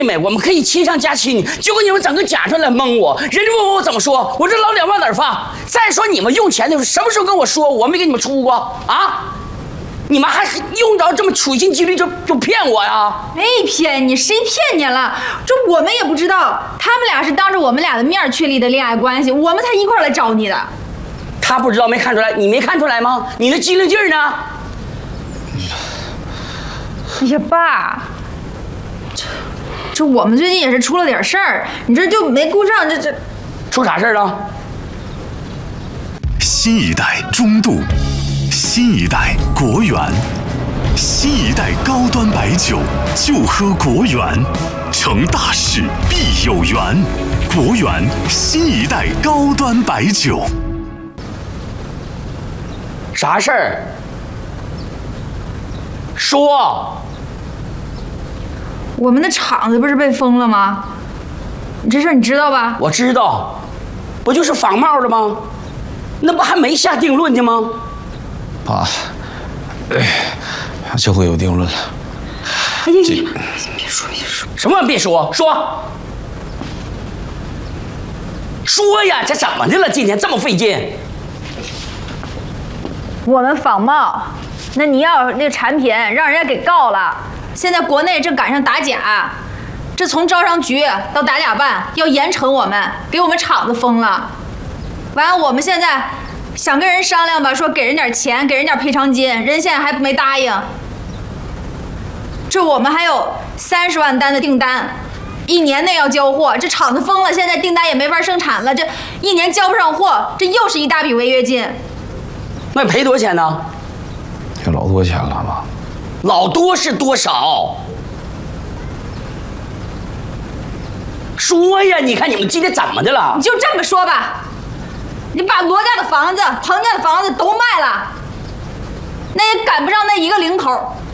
妹，我们可以亲上加亲，结果你们整个假出来蒙我，人家问我怎么说，我这老脸往哪儿放？再说你们用钱的时候，什么时候跟我说我没给你们出过啊？你们还用着这么处心积虑就骗我呀？ 没骗你，谁骗你了？这我们也不知道，他们俩是当着我们俩的面确立的恋爱关系，我们才一块来找你的。 他不知道没看出来，你没看出来吗？你那机灵劲儿呢？ 哎呀，爸，这我们最近也是出了点事儿，你这就没顾上这出啥事儿了？ 新一代中度，新一代国源，新一代高端白酒就喝国源，成大事必有缘。国源新一代高端白酒。 啥事儿？说。 我们的厂子不是被封了吗？你这事儿你知道吧？ 我知道，不就是仿冒的吗？那不还没下定论呢吗？ 爸，这回有定论了。 哎呀，别说， 什么别说，说呀！这怎么的了？今天这么费劲？ 我们仿冒，那你要那个产品让人家给告了。现在国内正赶上打假，这从招商局到打假办要严惩我们，给我们厂子封了。完了，我们现在想跟人商量吧，说给人点钱，给人点赔偿金，人现在还没答应。这我们还有30万单的订单，1年内要交货。这厂子封了，现在订单也没法生产了，这1年交不上货，这又是一大笔违约金。 那赔多少钱呢？ 也老多钱了吧？ 老多是多少？说呀！你看你们今天怎么的了？ 你就这么说吧，你把罗家的房子、彭家的房子都卖了，那也赶不上那一个零头。